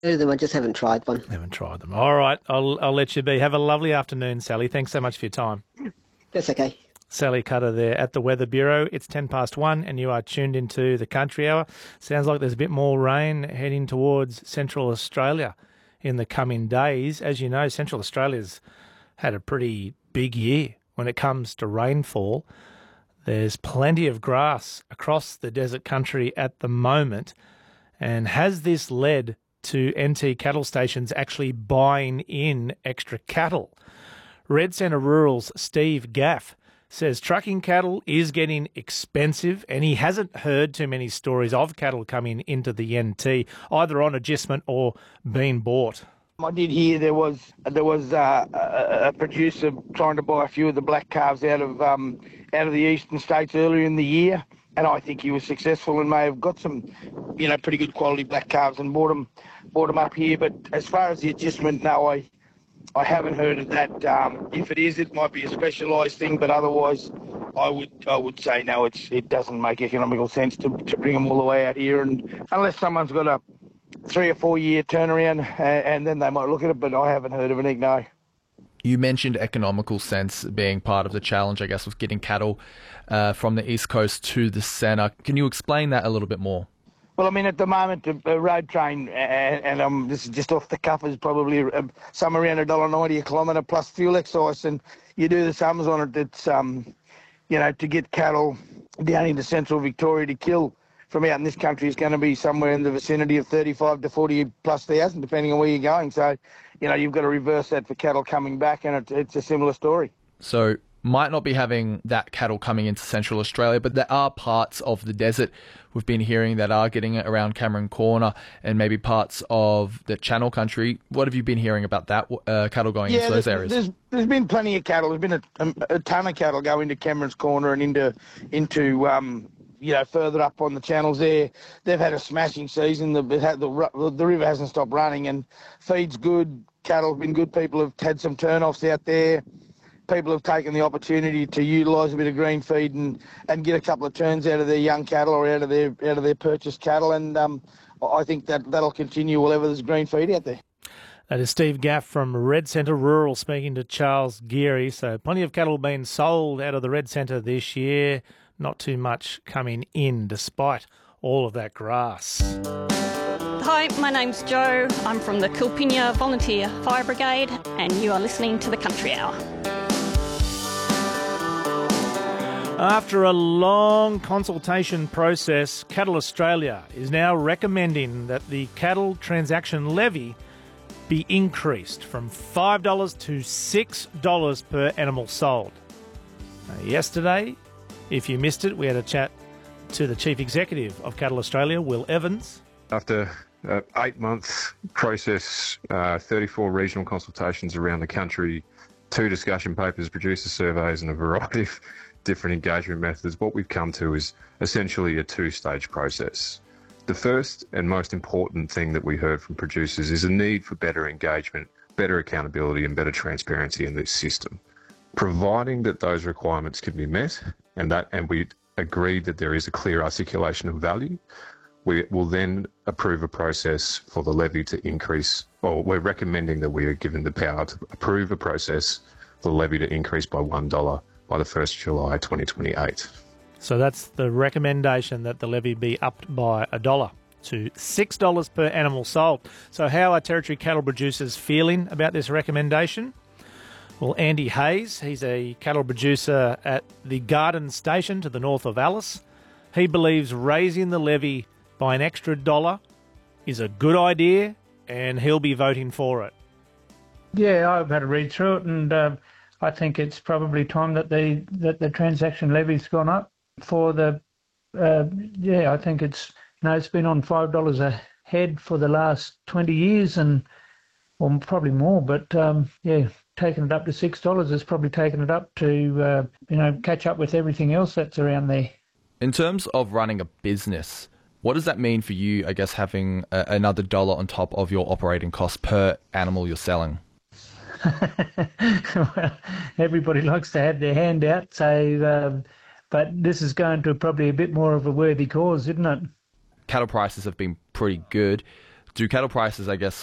Do them. I just haven't tried one. Haven't tried them. All right, I'll let you be. Have a lovely afternoon, Sally. Thanks so much for your time. That's okay. Sally Cutter there at the Weather Bureau. It's 1:10 and you are tuned into the Country Hour. Sounds like there's a bit more rain heading towards Central Australia in the coming days. As you know, Central Australia's had a pretty big year when it comes to rainfall. There's plenty of grass across the desert country at the moment. And has this led to NT cattle stations actually buying in extra cattle? Red Centre Rural's Steve Gaff says trucking cattle is getting expensive, and he hasn't heard too many stories of cattle coming into the NT, either on agistment or being bought. I did hear there was a producer trying to buy a few of the black calves out of the eastern states earlier in the year, and I think he was successful and may have got some, pretty good quality black calves and bought them up here. But as far as the adjustment, no, I haven't heard of that. If it is, it might be a specialised thing, but otherwise, I would say no. It doesn't make economical sense to bring them all the way out here, and unless someone's got a 3 or 4 year turnaround, and then they might look at it, but I haven't heard of it, no. You mentioned economical sense being part of the challenge, I guess, with getting cattle from the East Coast to the centre. Can you explain that a little bit more? Well, I mean, at the moment, a road train, and this is just off the cuff, is probably somewhere around $1.90 a kilometre plus fuel excise, and you do the sums on it, it's, to get cattle down into central Victoria to kill from out in this country is going to be somewhere in the vicinity of 35 to 40 plus thousand, depending on where you're going. So, you've got to reverse that for cattle coming back, and it's a similar story. So, might not be having that cattle coming into Central Australia, but there are parts of the desert we've been hearing that are getting it around Cameron Corner and maybe parts of the Channel Country. What have you been hearing about that, cattle going into those areas? There's been plenty of cattle. There's been a ton of cattle go into Cameron's Corner and into further up on the channels there. They've had a smashing season. The river hasn't stopped running, and feed's good. Cattle have been good. People have had some turn-offs out there. People have taken the opportunity to utilise a bit of green feed and get a couple of turns out of their young cattle or out of their purchased cattle, and I think that'll continue wherever there's green feed out there. That is Steve Gaff from Red Centre Rural speaking to Charles Geary. So plenty of cattle being sold out of the Red Centre this year. Not too much coming in despite all of that grass. Hi, my name's Jo. I'm from the Kilpinia Volunteer Fire Brigade, and you are listening to the Country Hour. After a long consultation process, Cattle Australia is now recommending that the cattle transaction levy be increased from $5 to $6 per animal sold. Yesterday, if you missed it, we had a chat to the Chief Executive of Cattle Australia, Will Evans. After 8 months process, 34 regional consultations around the country, 2 discussion papers, producer surveys and a variety of different engagement methods, what we've come to is essentially a 2-stage process. The first and most important thing that we heard from producers is a need for better engagement, better accountability and better transparency in this system. Providing that those requirements can be met and we agreed that there is a clear articulation of value, we will then approve a process for the levy to increase, or we're recommending that we are given the power to approve a process for the levy to increase by $1 by the 1st of July 2028. So that's the recommendation, that the levy be upped by $1 to $6 per animal sold. So how are Territory cattle producers feeling about this recommendation? Well, Andy Hayes, he's a cattle producer at the Garden Station to the north of Alice. He believes raising the levy by an extra $1 is a good idea, and he'll be voting for it. Yeah, I've had a read through it, and I think it's probably time that the transaction levy's gone up for the. I think it's it's been on $5 a head for the last 20 years, or probably more. But taking it up to $6 has probably taken it up to catch up with everything else that's around there. In terms of running a business, what does that mean for you, I guess, having another $1 on top of your operating cost per animal you're selling? Well, everybody likes to have their hand out, so but this is going to probably a bit more of a worthy cause, isn't it? Cattle prices have been pretty good. do cattle prices, I guess,